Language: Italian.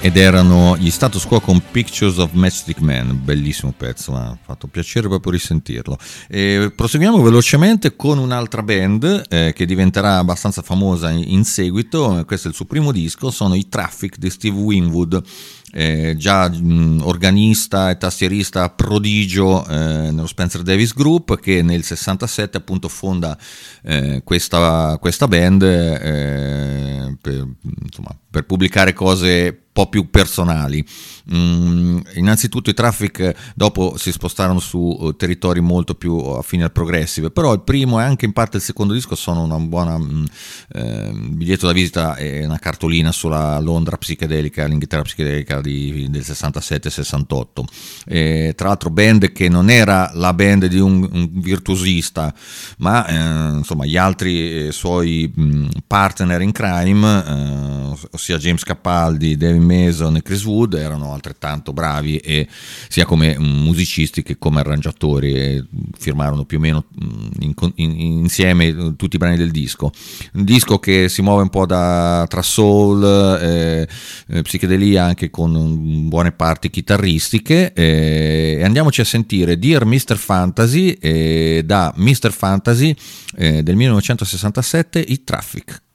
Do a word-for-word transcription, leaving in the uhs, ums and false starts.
ed erano gli Status Quo con Pictures of Matchstick Man, bellissimo pezzo, mi ha fatto piacere proprio risentirlo. E proseguiamo velocemente con un'altra band eh, che diventerà abbastanza famosa in, in seguito. Questo è il suo primo disco, sono i Traffic di Steve Winwood. Eh, già mh, organista e tastierista prodigio eh, nello Spencer Davis Group, che nel sessantasette appunto fonda eh, questa, questa band eh, per, insomma, per pubblicare cose un po' più personali. Mm, innanzitutto i Traffic dopo si spostarono su uh, territori molto più affini al progressive, però il primo e anche in parte il secondo disco sono una buona mm, eh, biglietto da visita e una cartolina sulla Londra psichedelica, l'Inghilterra psichedelica di, del sessantasette sessantotto. E, tra l'altro band che non era la band di un, un virtuosista, ma eh, insomma gli altri eh, suoi mh, partner in crime, eh, ossia James Capaldi, David Mason e Chris Wood, erano altrettanto bravi, e sia come musicisti che come arrangiatori, e firmarono più o meno in, in, insieme tutti i brani del disco. Un disco che si muove un po' da, tra soul e eh, psichedelia, anche con buone parti chitarristiche, eh, e andiamoci a sentire Dear mister Fantasy, eh, da mister Fantasy eh, del millenovecentosessantasette, i Traffic.